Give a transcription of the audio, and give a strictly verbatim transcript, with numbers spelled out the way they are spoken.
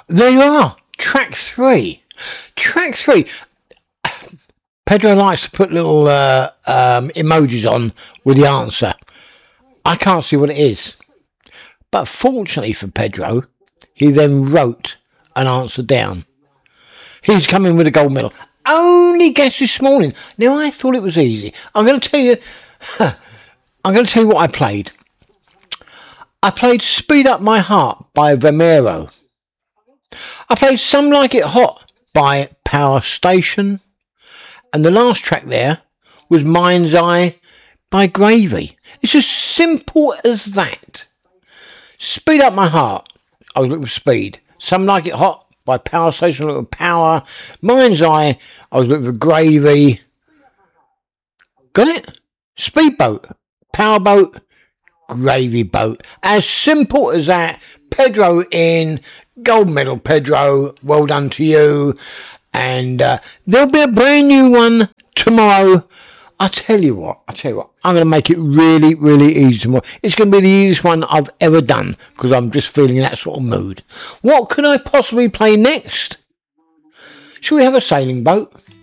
There you are. Track three. Track three. Pedro likes to put little uh, um, emojis on with the answer. I can't see what it is. But fortunately for Pedro, he then wrote an answer down. He's coming with a gold medal. Only guess this morning. Now, I thought it was easy. I'm going to tell you... I'm going to tell you what I played. I played Speed Up My Heart by Vomero. I played Some Like It Hot by Power Station. And the last track there was Mind's Eye by Gravy. It's as simple as that. Speed Up My Heart. I was looking for speed. Some Like It Hot by Power Station. I was looking for power. Mind's Eye. I was looking for gravy. Got it? Speedboat. Powerboat. Gravy boat. As simple as that. Pedro in. Gold medal, Pedro. Well done to you. And uh, there'll be a brand new one tomorrow. I tell you what, I tell you what, I'm going to make it really, really easy tomorrow. It's going to be the easiest one I've ever done because I'm just feeling that sort of mood. What can I possibly play next? Shall we have a sailing boat?